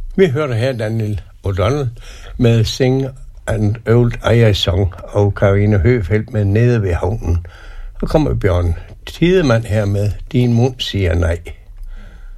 Vi hørte her Daniel O'Donnell med Sing and Old Irish Song og Karina Høfeldt med Nede ved havnen. Så kommer Bjørn Tidemand her med Din mund siger nej.